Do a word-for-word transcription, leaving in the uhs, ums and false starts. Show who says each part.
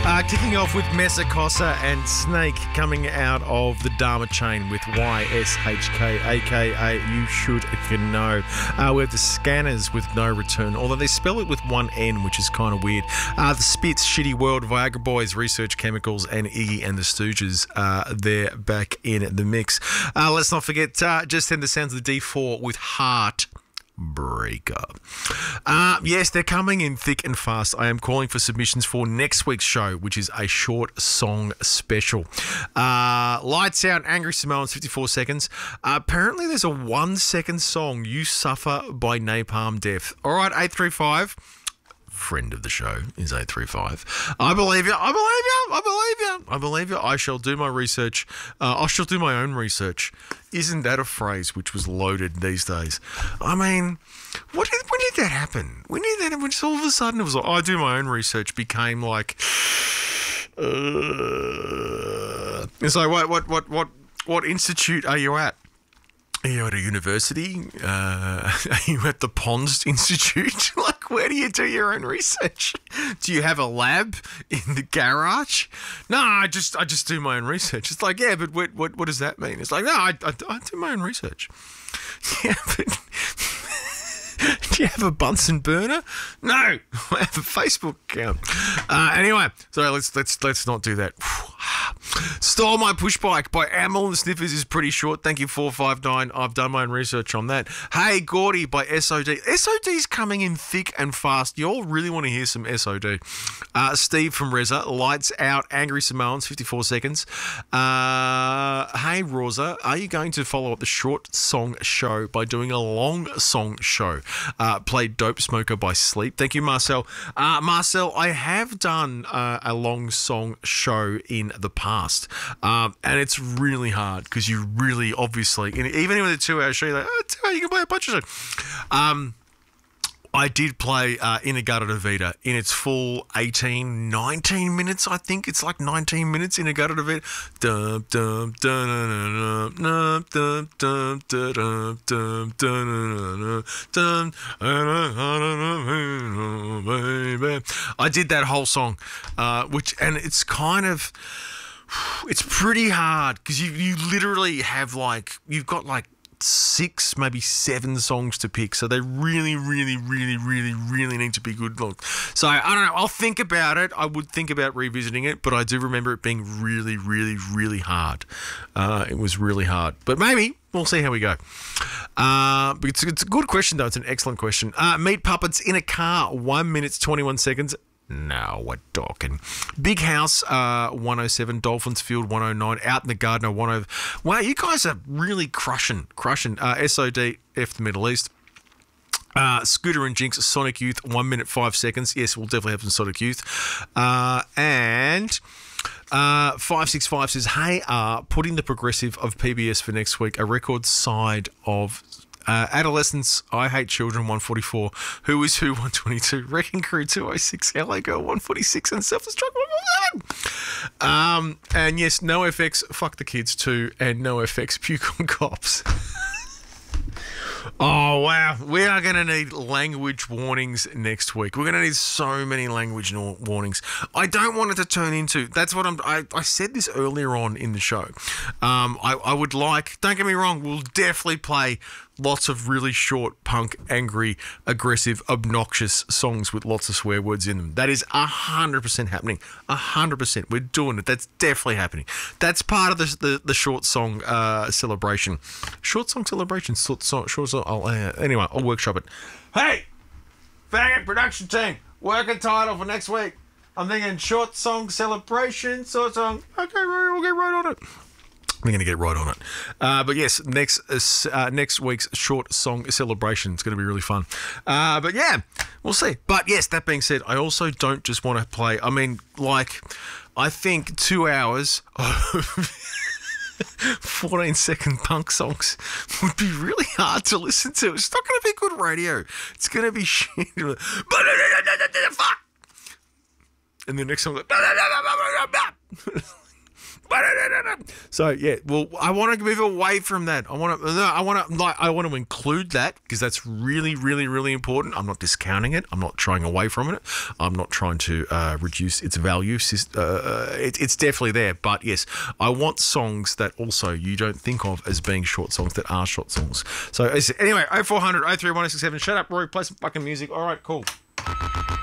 Speaker 1: Uh, kicking off with Mesa Cosa and Snake coming out of the Dharma chain with Y S H K, a k a. You Should Know. Uh, we have the Scanners with No Return, although they spell it with one N, which is kind of weird. Uh, the Spits, Shitty World, Viagra Boys, Research Chemicals, and Iggy and the Stooges. Uh, they're back in the mix. Uh, let's not forget uh, Just Then the Sounds of the D four with Heart Breaker. Uh, yes, they're coming in thick and fast. I am calling for submissions for next week's show, which is a short song special. Uh, Lights Out, Angry Samoans, fifty-four seconds. Uh, apparently, there's a one second song, You Suffer by Napalm Death. All right, eight three five. Friend of the show is eight three five. I believe you. I believe you. I believe you. I believe you. I shall do my research. Uh, I shall do my own research. Isn't that a phrase which was loaded these days? I mean, what did, when did that happen? When did that happen? When all of a sudden it was like, I do my own research became like, uh, it's like, what, what, what, what, what institute are you at? Are you at a university? Uh, are you at the Pons Institute? Like, where do you do your own research? Do you have a lab in the garage? No, I just I just do my own research. It's like, yeah, but what what, what does that mean? It's like, no, I, I, I do my own research. Yeah, but do you have a Bunsen burner? No, I have a Facebook account. Uh, anyway, so let's let's let's not do that. Stole My Push Bike by Amel and Sniffers is pretty short. Thank you, four five nine. I've done my own research on that. Hey Gordy by S O D. S O D's coming in thick and fast. You all really want to hear some S O D. Uh, Steve from Reza. Lights Out, Angry Samoans, fifty-four seconds. Uh, hey Rosa, are you going to follow up the short song show by doing a long song show? Uh, play Dope Smoker by Sleep. Thank you, Marcel. Uh, Marcel, I have done uh, a long song show in the past, um, and it's really hard because you really obviously, even with a two-hour show, you're like, oh, two hours, you can play a bunch of stuff. Um, I did play uh, Inagata Vita in its full eighteen, nineteen minutes, I think. It's like nineteen minutes in Inagata Vita. Dum, dum, dum, dum, dum, dum, dum, dum, dum, dum. I did that whole song, uh, which, and it's kind of, it's pretty hard because you, you literally have like, you've got like, six, maybe seven songs to pick. So they really, really, really, really, really need to be good. Look, so I don't know. I'll think about it. I would think about revisiting it, but I do remember it being really, really, really hard. Uh, it was really hard, but maybe we'll see how we go. Uh, but it's, it's a good question, though. It's an excellent question. Uh, Meat Puppets in a Car, one minute, twenty-one seconds. Now we're talking. Big House, uh, one oh seven, Dolphins Field, one oh nine, Out in the Garden, one oh. Wow, you guys are really crushing, crushing. Uh, S O D, F the Middle East. Uh, Scooter and Jinx, Sonic Youth, one minute, five seconds. Yes, we'll definitely have some Sonic Youth. Uh, and uh, five six five says, hey, uh, putting the progressive of P B S for next week, a record side of Uh, Adolescence, I Hate Children, one forty-four, Who Is Who, one twenty-two, Wrecking Crew, two oh six, L A Girl, one forty-six, and Self-Destruct, one forty-seven. Um, and yes, No F X, Fuck the Kids too, and No F X, Puke on Cops. Oh, wow. We are going to need language warnings next week. We're going to need so many language no- warnings. I don't want it to turn into... That's what I'm... I, I said this earlier on in the show. Um, I, I would like... Don't get me wrong. We'll definitely play lots of really short, punk, angry, aggressive, obnoxious songs with lots of swear words in them. That is one hundred percent happening. one hundred percent. We're doing it. That's definitely happening. That's part of the the, the short song uh, celebration. Short song celebration? Short song... Short song I'll, uh, anyway, I'll workshop it. Hey! Faggot production team! Work a title for next week. I'm thinking short song celebration, short song... Okay, we'll get right on it. We're going to get right on it. Uh, but yes, next uh, next week's short song celebration is going to be really fun. Uh, but yeah, we'll see. But yes, that being said, I also don't just want to play. I mean, like, I think two hours of fourteen second punk songs would be really hard to listen to. It's not going to be good radio. It's going to be shit. Fuck! And the next song, So yeah, well, I want to move away from that. I want to, no, I want to, like, I want to include that because that's really, really, really important. I'm not discounting it. I'm not trying away from it. I'm not trying to uh, reduce its value. Uh, it, it's definitely there. But yes, I want songs that also you don't think of as being short songs that are short songs. So anyway, oh four hundred, oh three one oh six seven. Shut up, Roy. Play some fucking music. All right, cool.